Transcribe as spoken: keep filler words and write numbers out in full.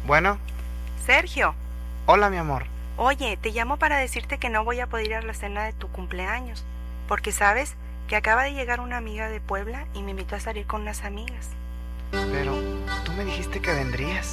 Bueno, Sergio, hola mi amor. oye, te llamo para decirte que no voy a poder ir a la cena de tu cumpleaños, porque sabes que acaba de llegar una amiga de Puebla y me invitó a salir con unas amigas. Pero tú me dijiste que vendrías.